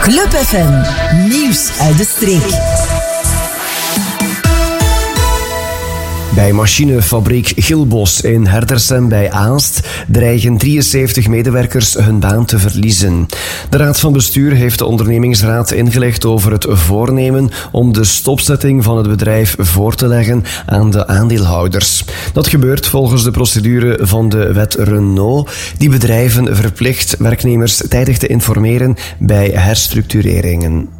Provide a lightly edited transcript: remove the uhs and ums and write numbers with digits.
Club FM, nieuws uit de streek. Bij machinefabriek Gilbos in Hertersem bij Aalst dreigen 73 medewerkers hun baan te verliezen. De Raad van Bestuur heeft de ondernemingsraad ingelicht over het voornemen om de stopzetting van het bedrijf voor te leggen aan de aandeelhouders. Dat gebeurt volgens de procedure van de wet Renault, die bedrijven verplicht werknemers tijdig te informeren bij herstructureringen.